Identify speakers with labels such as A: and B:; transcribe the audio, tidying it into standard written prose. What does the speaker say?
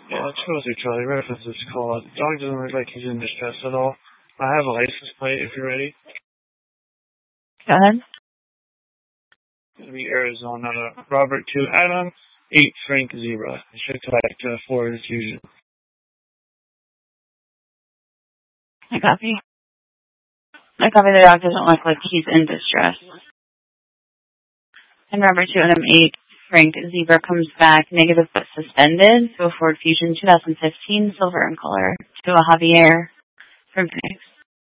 A: Yeah, it's Rosie Charlie. Reference is called. Dog doesn't look like he's in distress at all. I have a license plate if you're ready.
B: Go ahead.
A: It'll be Arizona, Robert 2 Adam, 8 Frank Zebra. I should collect 4 infusion.
B: I copy. The dog doesn't look like he's in distress. And Robert 2 Adam 8 Frank Zebra comes back negative but suspended. Go forward fusion 2015 silver in color to a Javier from Phoenix.